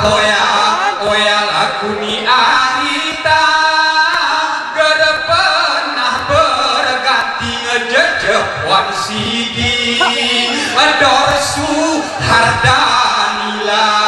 oya oya lagu ni arita gede pernah berganti ngejejepan sidi dorsu hardanila